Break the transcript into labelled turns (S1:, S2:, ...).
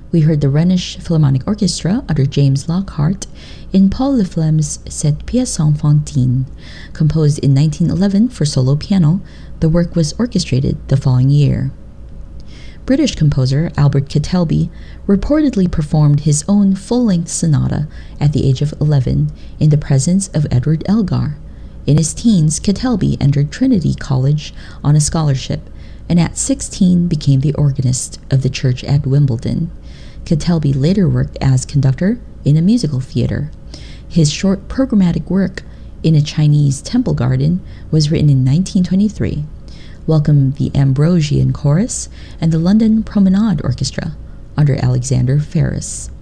S1: We heard the Rhenish Philharmonic Orchestra under James Lockhart in Paul Leflem's Cette pièce enfantine. Composed in 1911 for solo piano, the work was orchestrated the following year. British composer Albert Ketelby reportedly performed his own full-length sonata at the age of 11 in the presence of Edward Elgar. In his teens, Ketelby entered Trinity College on a scholarship, and at 16 became the organist of the church at Wimbledon. Ketelby later worked as conductor in a musical theater. His short programmatic work, In a Chinese Temple Garden, was written in 1923. Welcome the Ambrosian Chorus and the London Promenade Orchestra under Alexander Ferris.